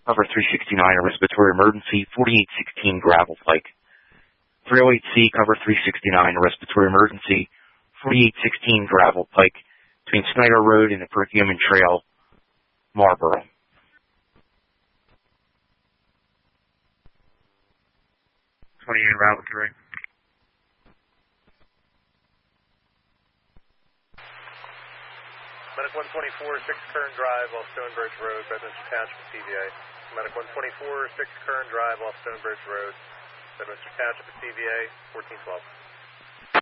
cover 369, a respiratory emergency, 4816 Gravel Pike. 308C, cover 369, a respiratory emergency, 4816 Gravel Pike, between Snyder Road and the Perkiomen Trail, Marlboro. 28 Ravel 3. Medic 124, 6 Kern Drive off Stonebridge Road, Bedminster Township, TVA. Medic 124, 6 Kern Drive off Stonebridge Road, Bedminster Township, TVA, 1412.